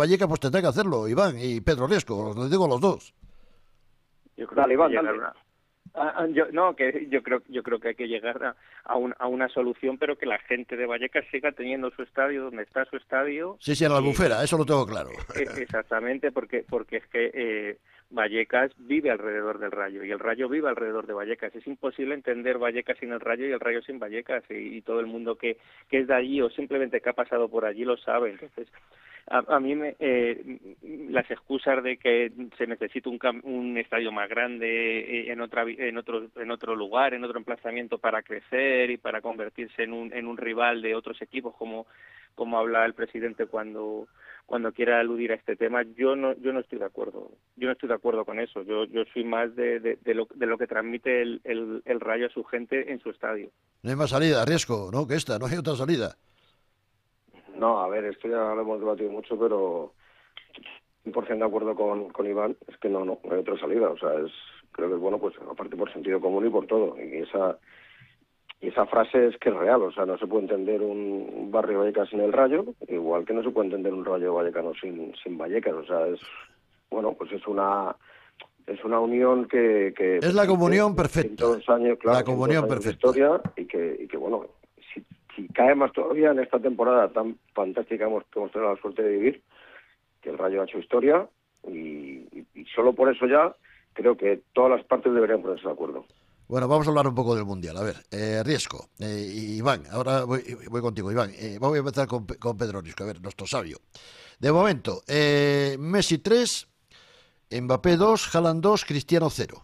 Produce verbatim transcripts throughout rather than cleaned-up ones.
Vallecas pues tendrá que hacerlo, Iván y Pedro Riesco, os digo los dos. Yo creo Dale, que Iván, llegar dale. a- a- a- yo, no, que yo creo yo creo que hay que llegar a, a, un- a una solución, pero que la gente de Vallecas siga teniendo su estadio donde está su estadio. Sí, sí, en la y, Albufera, eso lo tengo claro. e- Exactamente, porque porque es que eh, Vallecas vive alrededor del Rayo y el Rayo vive alrededor de Vallecas. Es imposible entender Vallecas sin el Rayo y el Rayo sin Vallecas, y, y todo el mundo que, que es de allí o simplemente que ha pasado por allí lo sabe. Entonces, a, a mí me, eh, las excusas de que se necesita un, cam- un estadio más grande eh, en otra vi- en otro en otro lugar, en otro emplazamiento para crecer y para convertirse en un en un rival de otros equipos, como como habla el presidente cuando cuando quiera aludir a este tema, yo no yo no estoy de acuerdo. Yo no estoy de acuerdo con eso. Yo yo soy más de, de, de lo de lo que transmite el, el el Rayo a su gente en su estadio. No hay más salida, Riesco, ¿no? Que esta, no hay otra salida. No, a ver, esto ya lo hemos debatido mucho, pero cien por ciento de acuerdo con, con Iván, es que no, no, no hay otra salida. O sea, es creo que es bueno, pues aparte por sentido común y por todo. Y esa y esa frase es que es real. O sea, no se puede entender un barrio Vallecas sin el Rayo, igual que no se puede entender un Rayo vallecano sin, sin Vallecas. O sea, es, bueno, pues es una es una unión que... que Es la comunión perfecta. cientos años, claro, La comunión cientos años de perfecta. historia y que, y que bueno, si, si cae más todavía en esta temporada tan fantástica hemos, que hemos tenido la suerte de vivir, que el Rayo ha hecho historia y, y, y solo por eso ya creo que todas las partes deberían ponerse de acuerdo. Bueno, vamos a hablar un poco del Mundial. A ver, eh, Riesco, eh, Iván, ahora voy, voy contigo, Iván. Eh, voy a empezar con, con Pedro Riesco, a ver, nuestro sabio. De momento, eh, Messi tres, Mbappé dos, Haaland dos, Cristiano cero.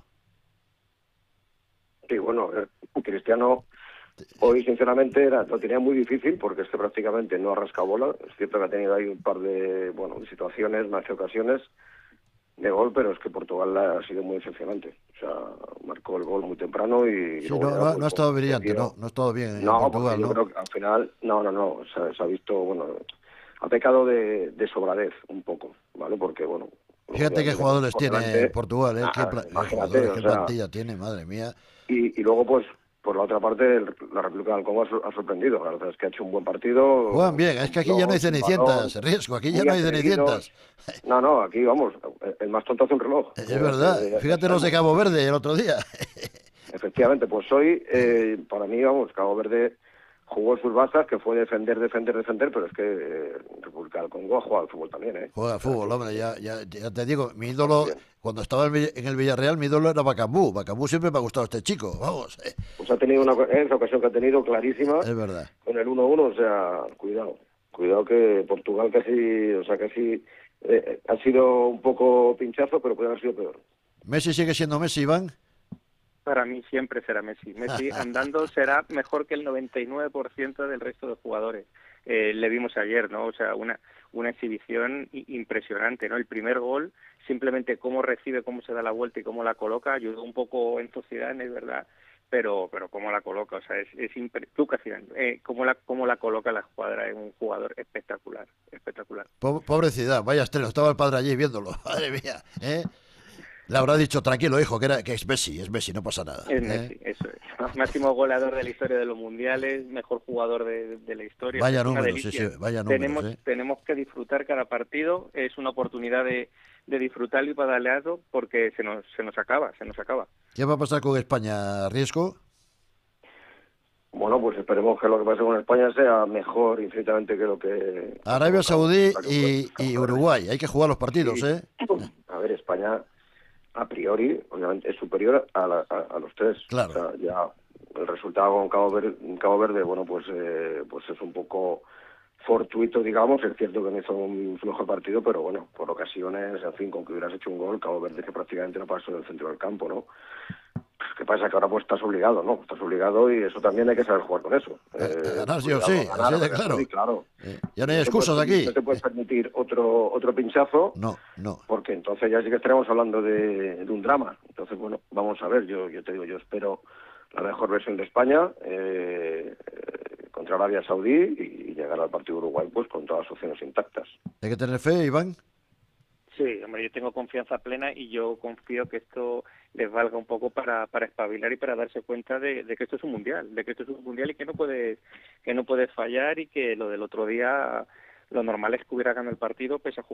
Sí, bueno, eh, Cristiano hoy sinceramente era, lo tenía muy difícil porque es que prácticamente no ha rascado bola. Es cierto que ha tenido ahí un par de, bueno, de situaciones, más que ocasiones de gol, pero es que Portugal ha sido muy decepcionante. O sea, marcó el gol muy temprano y... Sí, luego no, ya, no, pues, no ha estado bueno, brillante, decidió- no, no ha estado bien en No, Portugal, porque yo ¿no? creo que al final, no, no, no, se, se ha visto, bueno, ha pecado de, de sobradez un poco, ¿vale? Porque, bueno... luego Fíjate ya qué viene jugadores por tiene delante. Portugal, ¿eh? Qué, Ah, pla- qué imagínate, jugadores, o qué sea, plantilla tiene, madre mía. y, y luego, pues, por la otra parte, el- la República del Congo ha, sor- ha sorprendido. La verdad es que ha hecho un buen partido. Juegan bien, es Con que aquí ya no hay balón, sin balón, cenicientas, Riesco, aquí ya muy no hay atrevidos. cenicientas. No, no, aquí vamos, el más tonto hace un reloj. Es Ya- verdad, ya- ya fíjate los de sabemos. Cabo Verde el otro día. Efectivamente, pues hoy, eh, para mí, vamos, Cabo Verde jugó sus bazas, que fue defender, defender, defender, pero es que eh, República del Congo ha jugado al fútbol también, ¿eh? Juega O sea, fútbol, que- hombre, ya, ya, ya te digo, mi está muy ídolo, bien. cuando estaba en, Vill- en el Villarreal, mi ídolo era Bacambú. Bacambú siempre me ha gustado este chico, vamos, eh, Pues ha tenido una co- esa ocasión que ha tenido clarísima es verdad. con el uno uno, o sea, cuidado. Cuidado que Portugal casi, o sea, casi eh, ha sido un poco pinchazo, pero puede haber sido peor. Messi sigue siendo Messi, Iván. Para mí siempre será Messi. Messi andando será mejor que el noventa y nueve por ciento del resto de jugadores. Eh, le vimos ayer, ¿no? O sea, una una exhibición i- impresionante, ¿no? El primer gol, simplemente cómo recibe, cómo se da la vuelta y cómo la coloca, ayudó un poco en Zidane, es verdad, pero pero cómo la coloca, o sea, es, es impre... Lucas Zidane, eh, cómo la cómo la coloca la escuadra, es un jugador espectacular, espectacular. Po- Pobre Zidane, vaya estreno, estaba el padre allí viéndolo, madre mía, ¿eh? Le habrá dicho, tranquilo, hijo, que, era, que es Messi, es Messi, no pasa nada. Es ¿eh? Messi, eso es. Máximo goleador de la historia de los mundiales, mejor jugador de, de la historia. Vaya Es una números, sí, delicia. sí, vaya números, tenemos, ¿eh? tenemos que disfrutar cada partido, es una oportunidad de, de disfrutarlo y pedalearlo porque se nos, se nos acaba, se nos acaba. ¿Qué va a pasar con España, Riesco? Bueno, pues esperemos que lo que pase con España sea mejor infinitamente que lo que... Arabia Saudí la que y, fue. y Uruguay, hay que jugar los partidos, Sí. ¿eh? A ver, España a priori, obviamente, es superior a, la- a, a los tres. Claro. O sea, ya el resultado con Cabo Verde, Cabo Verde bueno, pues eh, pues es un poco fortuito, digamos. Es cierto que no hizo un, su mejor partido, pero bueno, por ocasiones, en fin, con que hubieras hecho un gol, Cabo Verde que prácticamente no pasó del centro del campo, ¿no? ¿Qué pasa? Que ahora pues estás obligado, ¿no? Estás obligado y eso también hay que saber jugar con eso. A- a ganar sí o cuidado, sí, a ganar, así de a ganar, claro. sí, claro. Eh, ya no hay No te excusas puedes- aquí. No te puedes permitir otro otro pinchazo, No, no. porque entonces ya sí que estaremos hablando de, de un drama. Entonces, bueno, vamos a ver, yo yo te digo, yo espero la mejor versión de España eh, eh, contra Arabia Saudí y, y llegar al partido Uruguay pues con todas las opciones intactas. Hay que tener fe, Iván. Sí, hombre, yo tengo confianza plena y yo confío que esto les valga un poco para, para espabilar y para darse cuenta de, de que esto es un mundial, de que esto es un mundial y que no puede que no puede fallar y que lo del otro día lo normal es que hubiera ganado el partido pese a jugar